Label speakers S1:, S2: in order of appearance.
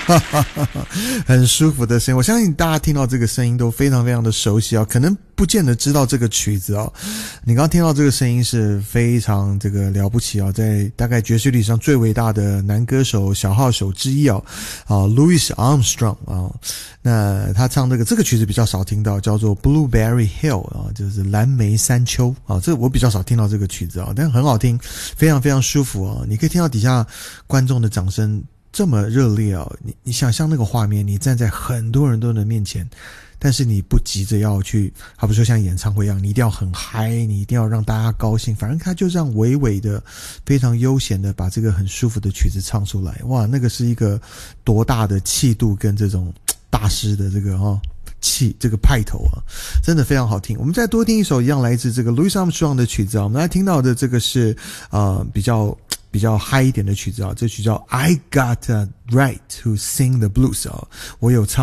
S1: 很舒服的声音，我相信大家听到这个声音都非常非常的熟悉可能不见得知道这个曲子你刚刚听到这个声音是非常这个了不起在大概爵士历史上最伟大的男歌手小号手之一Louis Armstrong 那他唱这个曲子比较少听到，叫做 Blueberry Hill 就是蓝莓山丘这我比较少听到这个曲子但很好听，非常非常舒服你可以听到底下观众的掌声这么热烈你想象那个画面，你站在很多人的面前，但是你不急着要去，还不说像演唱会一样，你一定要很嗨，你一定要让大家高兴，反正他就这样娓娓的非常悠闲的把这个很舒服的曲子唱出来，哇，那个是一个多大的气度跟这种大师的这个这个派头真的非常好听。我们再多听一首一样来自这个 Louis Armstrong 的曲子我们来听到的这个是比较嗨一点的曲子这曲叫 I Got a Right to Sing the Blues 我有唱